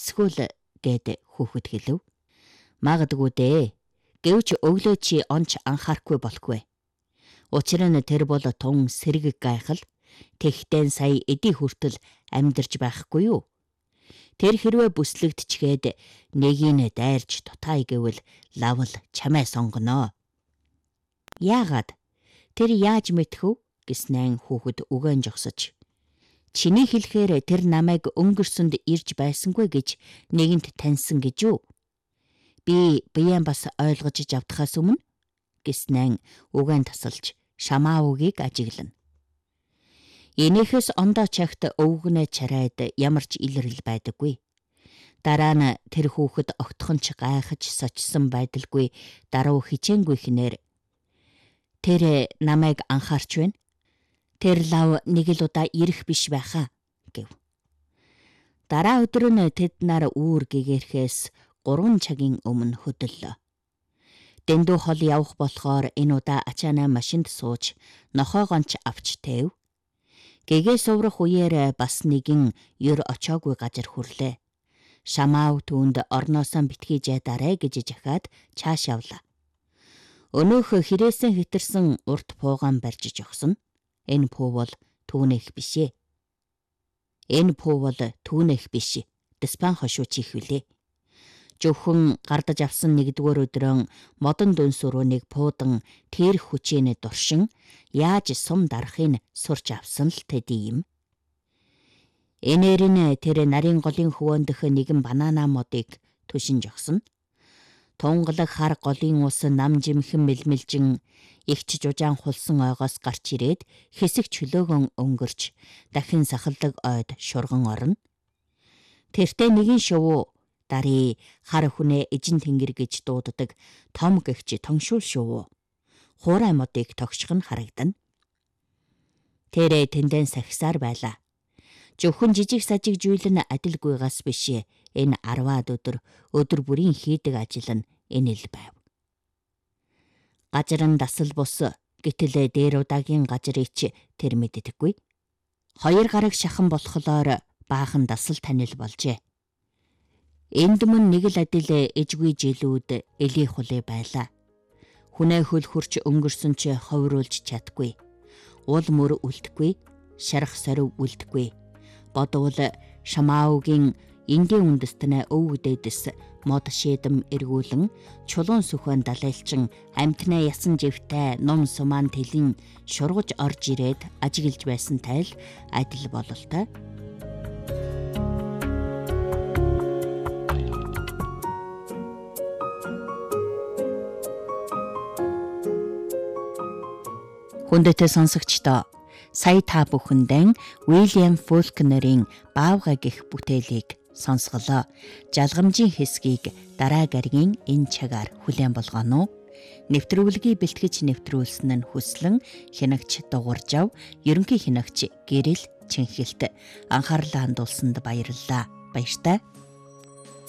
Эсвэл гээд хүүхэд хэлв. Магадгүй дээ. Гэвч өглөө чи онч анхаарахгүй болохгүй. Учир нь тэр бол тун сэрэг гайхал. Тэгтэн сая эдий хүртэл амьдарч байхгүй юу? Тэр хэрвээ бүслэгдчгээд нэгийг дайрч тутаая гэвэл лавл чамаа сонгоно. Яагаад? Тэр яаж мэдхүү? Гэснээр хүүхэд үгэн жогсож. Чиний хэлэхээр тэр намайг өнгөрсөнд ирж байсангүй гэж нэгэнт таньсан гэж юу? Би биян бас ойлгож авдахаас өмнө гэснээр үгэн тасалж Шамаугийг ажиглана. Энийхээс ондоо чагт өвгнэ чарайд ямар ч илэрэл байдаггүй. Дараа нь тэр хүүхэд огтхонч гайхаж сочсон байдалгүй даруй хичээнгүй хинээр тэр намайг анхаарч байна. Тэр лав нэг л удаа ирэх биш байхаа гэв. Дараа өдөр нь тэд нар үүр гэгэрэхээс 3 цагийн өмнө хөдөллөө. Дэндүү хол явах болохоор энэ удаа ачаанаа машинд сууж нохоогоонч авч тэв. Гэгээ суврах үеэр бас нэгэн ёр очоогүй газар хүрлээ. Шамау түүнд орноосоо битгий жайдарэ гэж жахаад чааш явлаа. Өнөөх хэрээсэн хитэрсэн урт пуугаан барьж жогсон. Энэ пуу бол түүнийх бишээ. Энэ пуу бол түүнийх биш. Диспан хошуу чихвүлээ. Зөвхөн гардаж авсан нэгдүгээр өдрөн модон дүнсүрүүнийг пуудан тэр хүчээр дуршин яаж сум дарахыг сурч авсан л тэдий юм. Энээр нь тэр нарийн голын хөвөндөх нэгэн банана модыг түшин жогсон. Тунгалаг хар голын ус нам жимхэн мэлмэлжин ихч жужаан хулсан ойгоос гарч ирээд хэсэг чөлөөгөн өнгөрч дахин сахалдаг ойд шурган орно. Тэртээ нэгэн шувуу дарий хар хүнээ эжин тэнгэр гэж дууддаг том гэгч тоншуул шувуу хуурай модыг тогших нь харагдана. Тэрэ тэндэн сахисаар байлаа. Зөвхөн жижиг сажиг жуйл нь адилгүйгаас биш энэ 10-аад өдөр бүрийн хийдэг ажил нь энэ л байв. Газар нь дасал бус гэтэл дээр удаагийн газрыг ч тэр мэддэггүй. 2 гараг шахан болохоор баахан дасал танил болжээ. Энд мөн нэг л адил эжгүй жилүүд элийн хулээ байлаа. Хүнээ хөл хурч өнгөрсөн ч ховруулж чадгүй. Уул мөр үлдэхгүй, шарах сорив үлдэхгүй. Бодвол Шамаугийн энгийн үндэстнээ өвгдөөдөс мод шийдэм эргүүлэн чулуун сүхөн далайлчин амтнаа ясан живтэй ном сумаан тэлэн шургаж орж ирээд ажиглаж байсантай л адил бололтой. Хүндэтэй сонсогчдоо сая та бүхэндээ Уильям Фолкнерийн Баавгай гэх бүтээлийг сонсголоо. Жалгамжийн хэсгийг дараа гаригийн энэ цагаар хүлээн болгоно. Нэвтрүүлгийг бэлтгэж нэвтрүүлсэн нь хүслэн хянагч Дугууржав, ерөнхий хянагч Гэрэл Чинхэлт анхаарлаа хандуулсанд баярлалаа. Баяртай.